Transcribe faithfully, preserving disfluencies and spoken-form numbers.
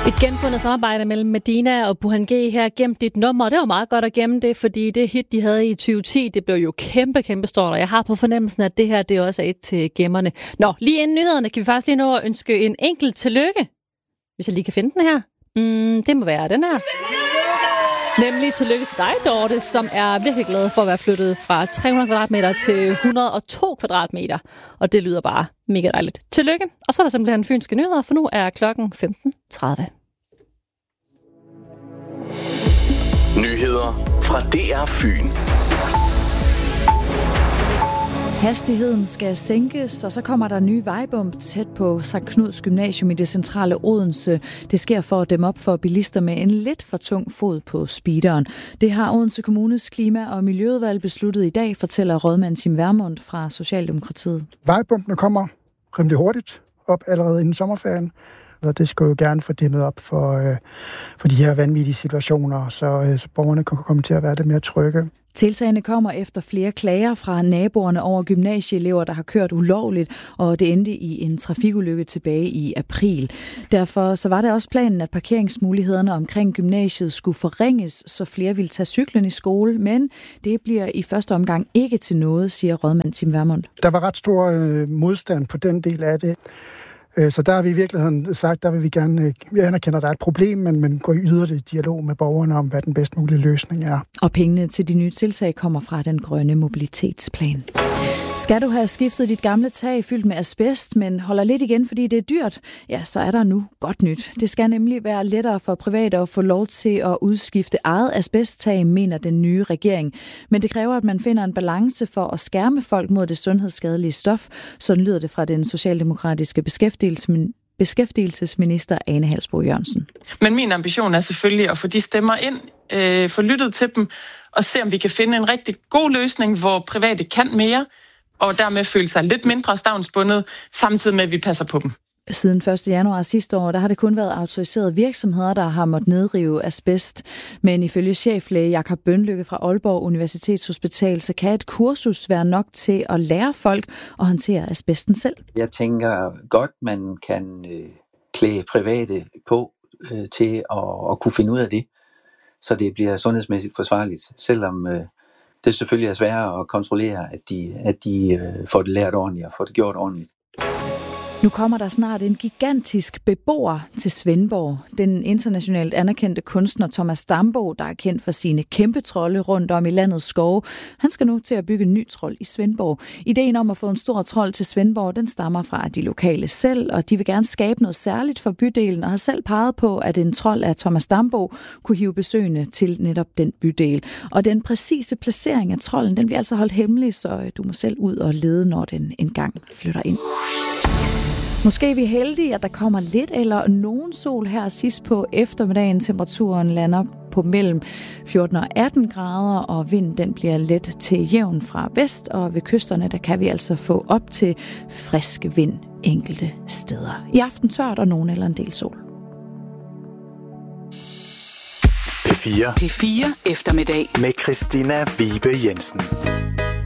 Et genfundet samarbejde mellem Medina og Burhan G her. Gem dit nummer. Det var meget godt at gemme det, fordi det hit, de havde i tyve ti, det blev jo kæmpe, kæmpe stort. Og jeg har på fornemmelsen, at det her, det også er et til gemmerne. Nå, lige inden nyhederne kan vi faktisk lige nå at ønske en enkelt tillykke. Hvis jeg lige kan finde den her. Mm, det må være den her. Nemlig tillykke til dig, Dorte, som er virkelig glad for at være flyttet fra tre hundrede kvadratmeter til et hundrede og to kvadratmeter. Og det lyder bare mega dejligt. Tillykke. Og så er der simpelthen fynske nyheder, for nu er klokken femten tredive. Nyheder fra D R Fyn. Hastigheden skal sænkes, og så kommer der nye vejbump tæt på Sankt Knuds Gymnasium i det centrale Odense. Det sker for at dæmme op for bilister med en lidt for tung fod på speederen. Det har Odense Kommunes Klima- og Miljøudvalg besluttet i dag, fortæller rådmand Tim Vermund fra Socialdemokratiet. Vejbumpene kommer rimelig hurtigt op allerede inden sommerferien. Og det skal jo gerne få dæmmet op for, øh, for de her vanvittige situationer, så, øh, så borgerne kan komme til at være lidt mere trygge. Tiltagene kommer efter flere klager fra naboerne over gymnasieelever, der har kørt ulovligt, og det endte i en trafikulykke tilbage i april. Derfor så var det også planen, at parkeringsmulighederne omkring gymnasiet skulle forringes, så flere ville tage cyklen i skole, men det bliver i første omgang ikke til noget, siger rådmand Tim Vermund. Der var ret stor øh, modstand på den del af det. Så der har vi i virkeligheden sagt, der vil vi gerne, vi anerkender, at der er et problem, men, men går i yderligere dialog med borgerne om, hvad den bedst mulige løsning er. Og pengene til de nye tiltag kommer fra den grønne mobilitetsplan. Skal du have skiftet dit gamle tag fyldt med asbest, men holder lidt igen, fordi det er dyrt, ja, så er der nu godt nyt. Det skal nemlig være lettere for private at få lov til at udskifte eget asbesttag, mener den nye regering. Men det kræver, at man finder en balance for at skærme folk mod det sundhedsskadelige stof. Sådan lyder det fra den socialdemokratiske beskæftigelsesminister. Beskæftigelsesminister Ane Halsboe Jørgensen. Men min ambition er selvfølgelig at få de stemmer ind, øh, få lyttet til dem, og se om vi kan finde en rigtig god løsning, hvor private kan mere, og dermed føle sig lidt mindre stavnsbundet, samtidig med at vi passer på dem. Siden første januar sidste år, der har det kun været autoriserede virksomheder, der har måttet nedrive asbest. Men ifølge cheflæge Jakob Bønlykke fra Aalborg Universitetshospital, så kan et kursus være nok til at lære folk at håndtere asbesten selv. Jeg tænker godt, man kan øh, klæde private på øh, til at, at kunne finde ud af det, så det bliver sundhedsmæssigt forsvarligt, selvom øh, det selvfølgelig er sværere at kontrollere, at de, at de øh, får det lært ordentligt og får det gjort ordentligt. Nu kommer der snart en gigantisk beboer til Svendborg. Den internationalt anerkendte kunstner Thomas Dambo, der er kendt for sine kæmpe trolde rundt om i landets skove, han skal nu til at bygge en ny trold i Svendborg. Ideen om at få en stor trold til Svendborg, den stammer fra de lokale selv, og de vil gerne skabe noget særligt for bydelen, og har selv peget på, at en trold af Thomas Dambo kunne hive besøgende til netop den bydel. Og den præcise placering af trolden, den bliver altså holdt hemmelig, så du må selv ud og lede, når den engang flytter ind. Måske er vi heldige, at der kommer lidt eller nogen sol her sidst på eftermiddagen. Temperaturen lander på mellem fjorten og atten grader, og vinden den bliver let til jævn fra vest, og ved kysterne der kan vi altså få op til frisk vind enkelte steder. I aften tørt og nogen eller en del sol. P fire. P fire eftermiddag med Christina Vibe Jensen.